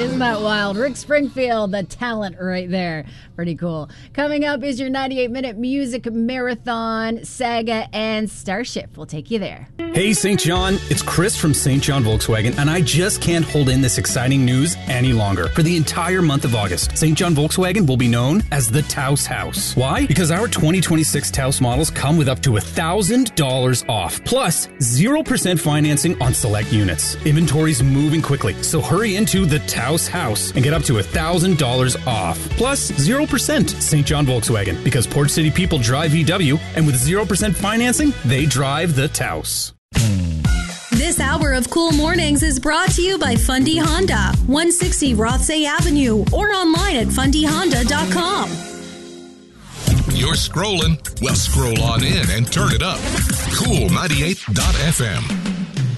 Isn't that wild? Rick Springfield, the talent right there. Pretty cool. Coming up is your 98-minute music marathon. Saga and Starship will take you there. Hey, St. John, it's Chris from St. John Volkswagen, and I just can't hold in this exciting news any longer. For the entire month of August, St. John Volkswagen will be known as the Taos House. Why? Because our 2026 Taos models come with up to $1,000 off, plus 0% financing on select units. Inventory's moving quickly, so hurry into the Taos House and get up to $1,000 off, plus 0% St. John Volkswagen, because Port City people drive VW, and with 0% financing, they drive the Taos. This hour of Cool Mornings is brought to you by Fundy Honda, 160 Rothsay Avenue, or online at fundyhonda.com. You're scrolling? Well, scroll on in and turn it up. Cool 98.fm.